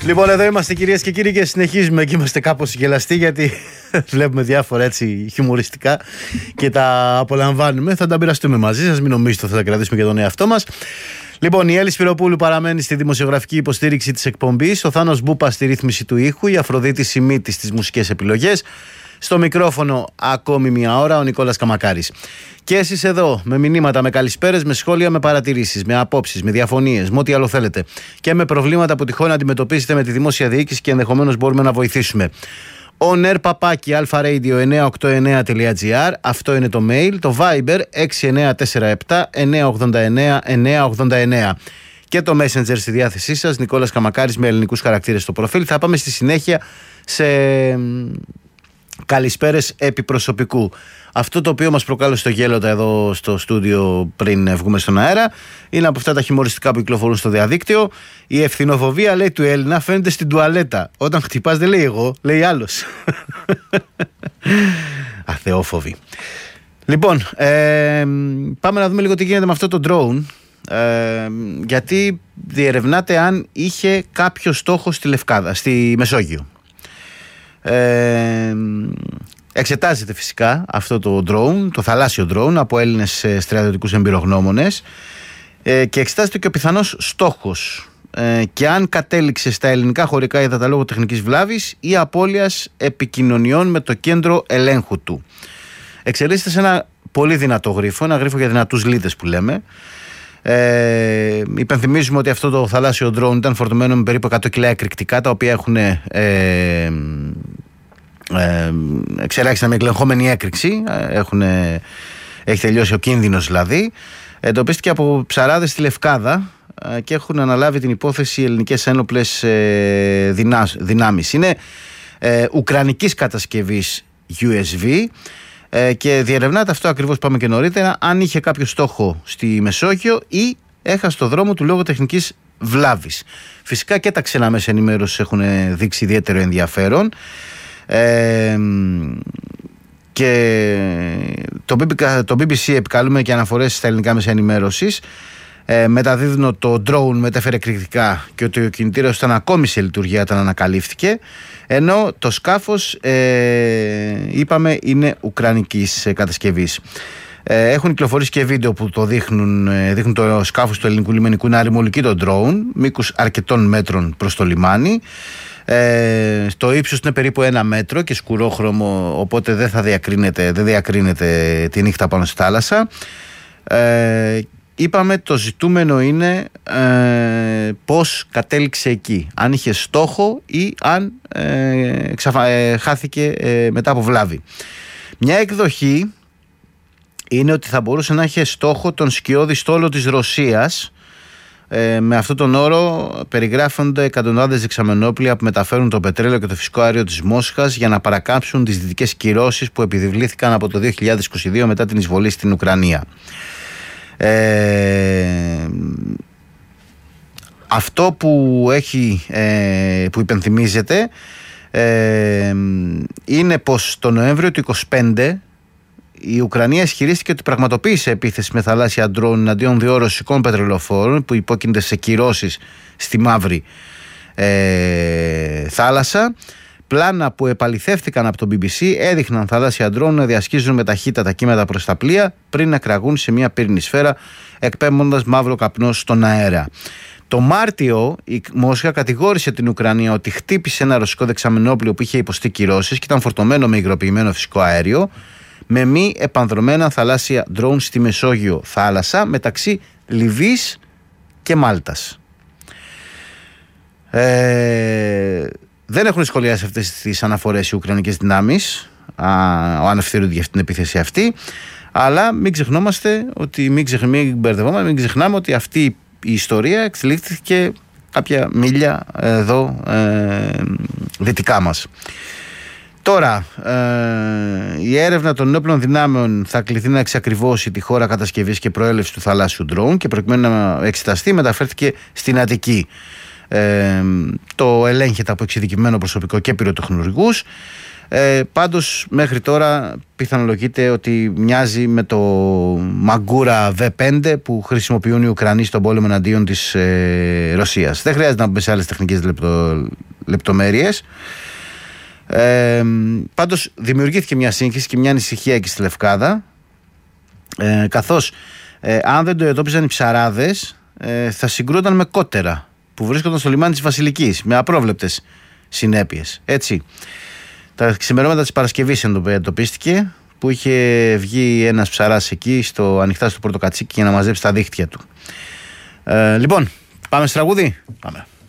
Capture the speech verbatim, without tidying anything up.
Λοιπόν, εδώ είμαστε κυρίες και κύριοι και συνεχίζουμε και είμαστε κάπως γελαστοί γιατί βλέπουμε διάφορα έτσι χιουμοριστικά και τα απολαμβάνουμε. Θα τα μοιραστούμε μαζί σας, μην νομίζετε ότι θα τα κρατήσουμε για τον εαυτό μας. Λοιπόν, η Έλλη Σπυροπούλου παραμένει στη δημοσιογραφική υποστήριξη της εκπομπής, ο Θάνος Μπούπας στη ρύθμιση του ήχου, η Αφροδίτη Σιμίτης στις μουσικές επιλογές. Στο μικρόφωνο ακόμη μία ώρα ο Νικόλας Καμακάρης. Και εσείς εδώ με μηνύματα, με καλησπέρες, με σχόλια, με παρατηρήσεις, με απόψεις, με διαφωνίες, με ό,τι άλλο θέλετε. Και με προβλήματα που τυχόν αντιμετωπίζετε με τη δημόσια διοίκηση και ενδεχομένως μπορούμε να βοηθήσουμε. on air παπάκι αλφα-radio εννιακόσια ογδόντα εννέα τελεία τζι άρ, αυτό είναι το mail. Το Viber έξι εννιά τέσσερα επτά εννιακόσια ογδόντα εννέα εννιακόσια ογδόντα εννέα. Και το Messenger στη διάθεσή σας, Νικόλας Καμακάρης με ελληνικούς χαρακτήρες στο προφίλ. Θα πάμε στη συνέχεια σε καλησπέρες επί προσωπικού. Αυτό το οποίο μας προκάλεσε το γέλοτα εδώ στο στούντιο πριν βγούμε στον αέρα είναι από αυτά τα χιουμοριστικά που κυκλοφορούν στο διαδίκτυο. Η ευθυνοφοβία, λέει, του Έλληνα φαίνεται στην τουαλέτα. Όταν χτυπάς δεν λέει εγώ, λέει άλλος. Αθεόφοβη. Λοιπόν, ε, πάμε να δούμε λίγο τι γίνεται με αυτό το drone. Ε, γιατί διερευνάται αν είχε κάποιο στόχο στη Λευκάδα, στη Μεσόγειο. Ε, εξετάζεται φυσικά αυτό το drone, το θαλάσσιο drone, από Έλληνες στρατιωτικούς εμπειρογνώμονες, ε, και εξετάζεται και ο πιθανός στόχος, ε, και αν κατέληξε στα ελληνικά χωρικά υδάτα λόγω τεχνικής βλάβης ή απώλειας επικοινωνιών με το κέντρο ελέγχου του. Εξελίσσεται σε ένα πολύ δυνατό γρίφο, ένα γρίφο για δυνατούς λίτες που λέμε. Ε, υπενθυμίζουμε ότι αυτό το θαλάσσιο drone ήταν φορτωμένο με περίπου εκατό κιλά εκρηκτικά, τα οποία έχουν ε, ε, εξελάξει μια ελεγχόμενη έκρηξη. Έχουν, έχει τελειώσει ο κίνδυνος δηλαδή. Εντοπίστηκε από ψαράδες στη Λευκάδα ε, και έχουν αναλάβει την υπόθεση οι ελληνικές ένοπλες ε, δυνάμεις. Είναι ε, ουκρανικής κατασκευής γιου ες βι. Και διερευνάται αυτό ακριβώς, πάμε και νωρίτερα, αν είχε κάποιο στόχο στη Μεσόγειο ή έχασε το δρόμο του λόγω τεχνικής βλάβης. Φυσικά και τα ξένα μέσα ενημέρωσης έχουν δείξει ιδιαίτερο ενδιαφέρον, ε, και το μπι μπι σι επικαλούμε και αναφορές στα ελληνικά μέσα ενημέρωσης. Ε, μεταδίδουν το drone μετέφερε εκρηκτικά και ότι ο κινητήρας ήταν ακόμη σε λειτουργία όταν ανακαλύφθηκε, ενώ το σκάφος, ε, είπαμε, είναι ουκρανικής κατασκευής. Ε, έχουν κυκλοφορήσει και βίντεο που το δείχνουν, ε, δείχνουν το σκάφος του ελληνικού λιμενικού να ρημολικεί το drone μήκους αρκετών μέτρων προς το λιμάνι. Ε, το ύψος είναι περίπου ένα μέτρο και σκουρόχρωμο, οπότε δεν θα διακρίνεται, δεν διακρίνεται τη νύχτα πάνω στη θάλασσα. Ε, Είπαμε, το ζητούμενο είναι ε, πώς κατέληξε εκεί. Αν είχε στόχο ή αν ε, ξαφα, ε, χάθηκε ε, μετά από βλάβη. Μια εκδοχή είναι ότι θα μπορούσε να είχε στόχο τον σκιώδη στόλο της Ρωσίας. Ε, με αυτόν τον όρο περιγράφονται εκατοντάδες δεξαμενόπλια που μεταφέρουν το πετρέλαιο και το φυσικό αέριο της Μόσχας για να παρακάμψουν τις δυτικές κυρώσεις που επιβλήθηκαν από το δύο χιλιάδες είκοσι δύο μετά την εισβολή στην Ουκρανία. Ε, αυτό που έχει ε, που υπενθυμίζεται ε, είναι πως το Νοέμβριο του είκοσι πέντε η Ουκρανία ισχυρίστηκε ότι πραγματοποίησε επίθεση με θαλάσσια ντρόουν εναντίον δύο ρωσικών πετρελοφόρων που υπόκεινται σε κυρώσεις στη Μαύρη ε, θάλασσα. Πλάνα που επαληθεύτηκαν από το μπι μπι σι έδειχναν θαλάσσια ντρόουν να διασχίζουν με ταχύτατα κύματα προς τα πλοία πριν να κραγούν σε μια πύρινη σφαίρα, εκπέμποντας μαύρο καπνό στον αέρα. Το Μάρτιο η Μόσχα κατηγόρησε την Ουκρανία ότι χτύπησε ένα ρωσικό δεξαμενόπλιο που είχε υποστεί κυρώσεις και ήταν φορτωμένο με υγροποιημένο φυσικό αέριο με μη επανδρομένα θαλάσσια ντρόουν στη Μεσόγειο θάλασσα μεταξύ Λιβύης και Μάλτας. Ε... Δεν έχουν σχολιάσει αυτές τις αναφορές οι ουκρανικές δυνάμεις, ο ανευθύνονται για αυτή την επίθεση αυτή, αλλά μην ξεχνόμαστε ότι, μην, ξεχ, μην μπερδευόμαστε, μην ξεχνάμε ότι αυτή η ιστορία εξελίχθηκε κάποια μίλια εδώ ε, δυτικά μας. Τώρα, ε, η έρευνα των ενόπλων δυνάμεων θα κληθεί να εξακριβώσει τη χώρα κατασκευής και προέλευση του θαλάσσιου ντρόουν και προκειμένου να εξεταστεί μεταφέρθηκε στην Αττική. Ε, το ελέγχεται από εξειδικευμένο προσωπικό και πυροτεχνουργούς. Ε, πάντως μέχρι τώρα πιθανολογείται ότι μοιάζει με το Μαγκούρα βι πέντε που χρησιμοποιούν οι Ουκρανοί στον πόλεμο εναντίον της ε, Ρωσίας. Δεν χρειάζεται να μπούμε σε άλλες τεχνικές λεπτο, λεπτομέρειες. Ε, πάντως δημιουργήθηκε μια σύγχυση και μια ανησυχία εκεί στη Λευκάδα, ε, καθώς ε, αν δεν το εντόπιζαν οι ψαράδες ε, θα συγκρούταν με κότερα που βρίσκονταν στο λιμάνι της Βασιλικής με απρόβλεπτες συνέπειες. Έτσι, τα ξημερώματα της Παρασκευής εντοπίστηκε που είχε βγει ένας ψαράς εκεί στο, ανοιχτά στο Πορτοκατσίκι για να μαζέψει τα δίχτυα του. Ε, λοιπόν, πάμε στο τραγούδι. Πάμε.